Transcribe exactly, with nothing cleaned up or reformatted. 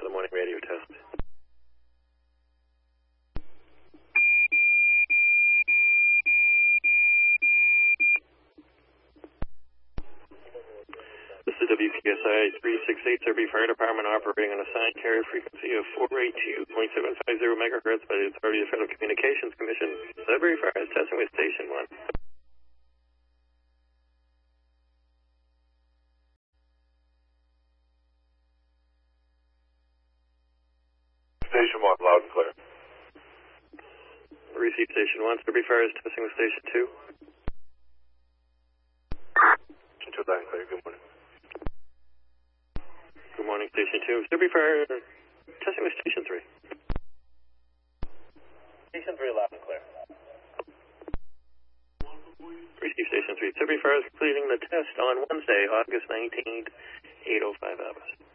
the morning radio test. This is W P S I three sixty-eight, Sudbury Fire Department, operating on a assigned carrier frequency of four eighty-two point seven five zero megahertz by the Authority of Federal Communications Commission. Sudbury Fire is testing with Station one. Station one, loud and clear. Receive Station one. Sudbury Fire is testing with Station two. Station two, loud and clear. Good morning. Good morning, Station two. Sudbury Fire testing with Station three. Station three, loud and clear. Receive Station three. Sudbury Fire is completing the test on Wednesday, August nineteenth, eight oh five hours.